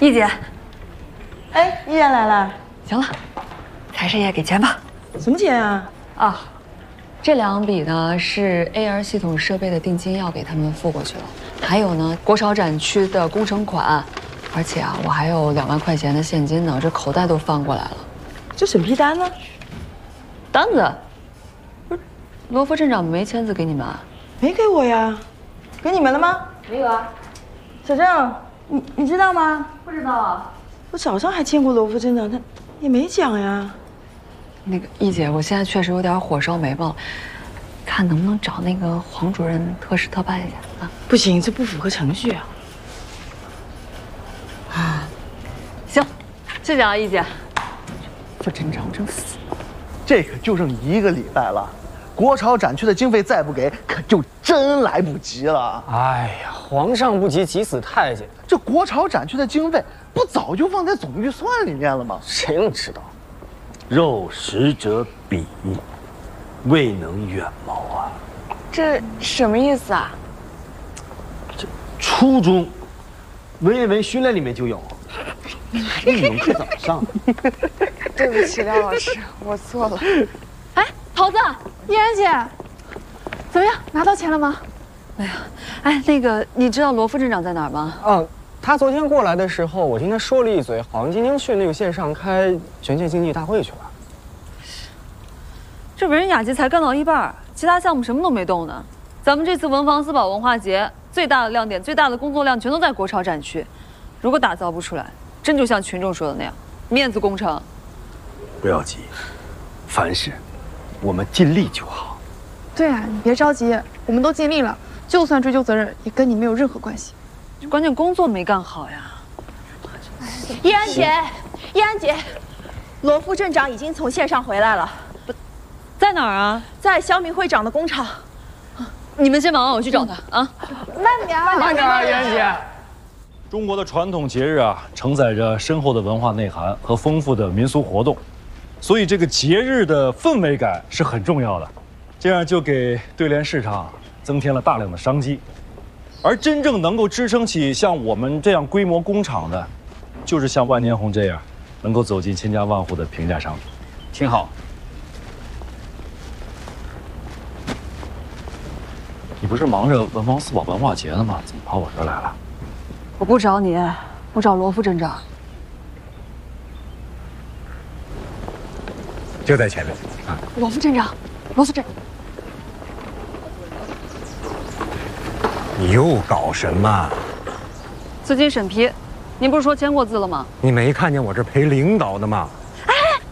易姐， 哎，依然来了。 行了，财神爷给钱吧。 什么钱啊？ 啊，这2笔呢是 AR 系统设备的定金要给他们付过去了，还有呢国潮展区的工程款，而且啊我还有2万块钱的现金呢，这口袋都翻过来了。 这审批单呢？ 单子，不是罗副镇长没签字给你们啊？ 没给我呀，给你们了吗？ 没有啊。 小郑，你知道吗？ 不知道啊。 我早上还见过罗副镇长，他也没讲呀。 那个易姐，我现在确实有点火烧眉毛了，看能不能找那个黄主任特事特办一下啊？ 不行，这不符合程序啊。 啊，行，谢谢啊，易姐。副镇长真服。 这可就剩1个礼拜了，国潮展区的经费再不给，可就真来不及了。 哎呀，皇上不急，急死太监。 这国潮展区的经费不早就放在总预算里面了吗？ 谁能知道？ 肉食者鄙，未能远谋啊！ 这什么意思啊？ 这初中文言文训练里面就有，语文课怎么上？ 对不起，廖老师，我错了。 哎，桃子，依然姐，怎么样？拿到钱了吗？ 哎呀，哎，那个，你知道罗副镇长在哪儿吗？ 哦，他昨天过来的时候，我听他说了一嘴，好像今天去那个线上开全县经济大会去了。 这文人雅集才干到一半，其他项目什么都没动呢。咱们这次文房四宝文化节最大的亮点、最大的工作量全都在国潮展区，如果打造不出来，真就像群众说的那样，面子工程。 不要急，凡事我们尽力就好。 对啊，你别着急，我们都尽力了，就算追究责任，也跟你没有任何关系。 关键工作没干好呀。 依然姐，依然姐，罗副镇长已经从线上回来了。 在哪儿啊？ 在小米会长的工厂。 你们先忙，我去找他啊。 慢点， 慢点，依然姐。 中国的传统节日啊，承载着深厚的文化内涵和丰富的民俗活动，所以这个节日的氛围感是很重要的。这样就给对联市场增添了大量的商机。而真正能够支撑起像我们这样规模工厂的，就是像万年红这样能够走进千家万户的平价商品。 挺好。 你不是忙着文房四宝文化节呢吗？怎么跑我这儿来了？ 我不找你，我找罗副镇长。 就在前面啊。 罗副镇长，罗副镇。 你又搞什么？ 资金审批，您不是说签过字了吗？ 你没看见我这陪领导的吗？